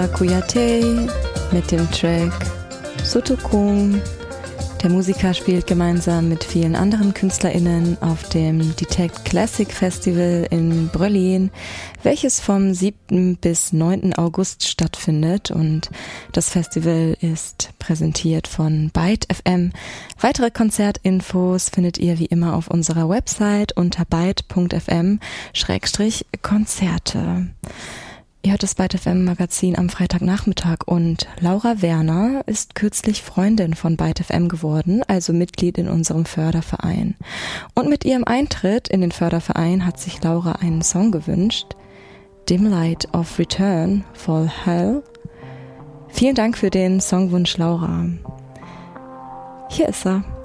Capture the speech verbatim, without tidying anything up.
Kuyate mit dem Track Sotokung. Der Musiker spielt gemeinsam mit vielen anderen KünstlerInnen auf dem Detect Classic Festival in Berlin, welches vom siebten bis neunten August stattfindet, und das Festival ist präsentiert von Byte F M. Weitere Konzertinfos findet ihr wie immer auf unserer Website unter byte punkt f m Schrägstrich Konzerte. Ihr hört das Byte F M Magazin am Freitagnachmittag, und Laura Werner ist kürzlich Freundin von Byte F M geworden, also Mitglied in unserem Förderverein. Und mit ihrem Eintritt in den Förderverein hat sich Laura einen Song gewünscht, Dim Light of Return for Hell. Vielen Dank für den Songwunsch, Laura. Hier ist er.